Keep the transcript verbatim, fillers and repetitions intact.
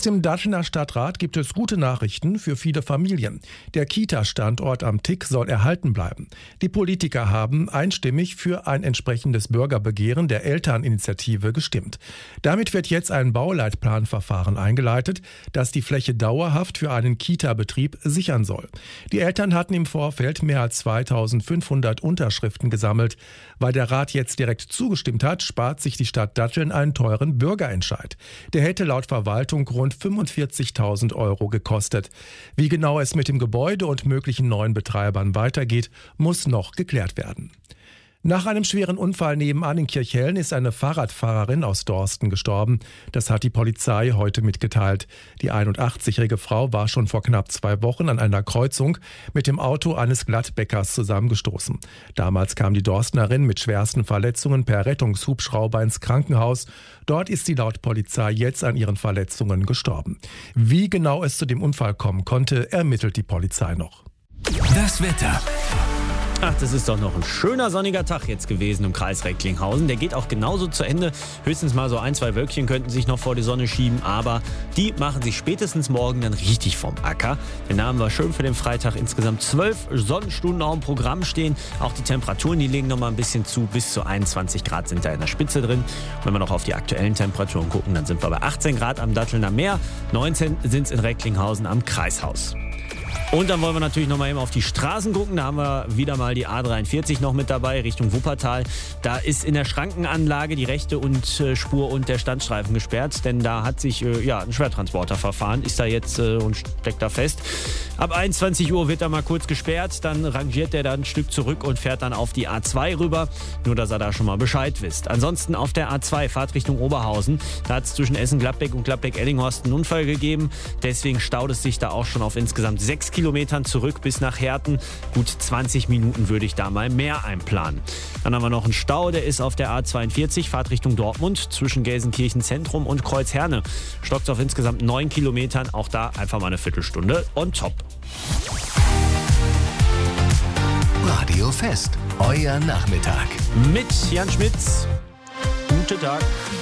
Aus dem Dattelner Stadtrat gibt es gute Nachrichten für viele Familien. Der Kita-Standort am Tick soll erhalten bleiben. Die Politiker haben einstimmig für ein entsprechendes Bürgerbegehren der Elterninitiative gestimmt. Damit wird jetzt ein Bauleitplanverfahren eingeleitet, das die Fläche dauerhaft für einen Kita-Betrieb sichern soll. Die Eltern hatten im Vorfeld mehr als zweitausendfünfhundert Unterschriften gesammelt. Weil der Rat jetzt direkt zugestimmt hat, spart sich die Stadt Datteln einen teuren Bürgerentscheid. Der hätte laut Verwaltung rund fünfundvierzigtausend Euro gekostet. Wie genau es mit dem Gebäude und möglichen neuen Betreibern weitergeht, muss noch geklärt werden. Nach einem schweren Unfall nebenan in Kirchhellen ist eine Fahrradfahrerin aus Dorsten gestorben. Das hat die Polizei heute mitgeteilt. Die einundachtzigjährige Frau war schon vor knapp zwei Wochen an einer Kreuzung mit dem Auto eines Gladbäckers zusammengestoßen. Damals kam die Dorstnerin mit schwersten Verletzungen per Rettungshubschrauber ins Krankenhaus. Dort ist sie laut Polizei jetzt an ihren Verletzungen gestorben. Wie genau es zu dem Unfall kommen konnte, ermittelt die Polizei noch. Das Wetter. Ach, das ist doch noch ein schöner sonniger Tag jetzt gewesen im Kreis Recklinghausen. Der geht auch genauso zu Ende. Höchstens mal so ein, zwei Wölkchen könnten sich noch vor die Sonne schieben, aber die machen sich spätestens morgen dann richtig vom Acker. Denn da haben wir schön für den Freitag insgesamt zwölf Sonnenstunden auf dem Programm stehen. Auch die Temperaturen, die legen noch mal ein bisschen zu. Bis zu einundzwanzig Grad sind da in der Spitze drin. Und wenn wir noch auf die aktuellen Temperaturen gucken, dann sind wir bei achtzehn Grad am Dattelner Meer. neunzehn sind es in Recklinghausen am Kreishaus. Und dann wollen wir natürlich noch mal eben auf die Straßen gucken. Da haben wir wieder mal die A dreiundvierzig noch mit dabei, Richtung Wuppertal. Da ist in der Schrankenanlage die rechte und, äh, Spur und der Standstreifen gesperrt. Denn da hat sich äh, ja, ein Schwertransporter verfahren, ist da jetzt äh, und steckt da fest. Ab einundzwanzig Uhr wird er mal kurz gesperrt. Dann rangiert der da ein Stück zurück und fährt dann auf die A zwei rüber. Nur, dass ihr da schon mal Bescheid wisst. Ansonsten auf der A zwei, Fahrt Richtung Oberhausen. Da hat es zwischen Essen-Gladbeck und Gladbeck-Ellinghorst einen Unfall gegeben. Deswegen staut es sich da auch schon auf insgesamt sechs Kilometern zurück bis nach Herten. Gut zwanzig Minuten würde ich da mal mehr einplanen. Dann haben wir noch einen Stau, der ist auf der A zweiundvierzig, Fahrt Richtung Dortmund, zwischen Gelsenkirchen Zentrum und Kreuzherne. Stockt auf insgesamt neun Kilometern, auch da einfach mal eine Viertelstunde on top. Radio Fest, euer Nachmittag. Mit Jan Schmitz. Guten Tag.